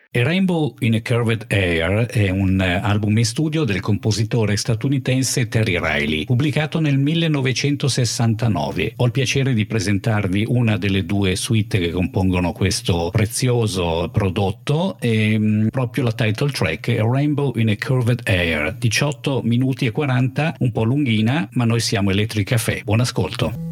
A Rainbow in a Curved Air è un album in studio del compositore statunitense Terry Riley, pubblicato nel 1969. Ho il piacere di presentarvi una delle due suite che compongono questo prezioso prodotto e proprio la title track è A Rainbow in a Curved Air, 18 minuti e 40, un po' lunghina, ma noi siamo Electric Café. Buon ascolto.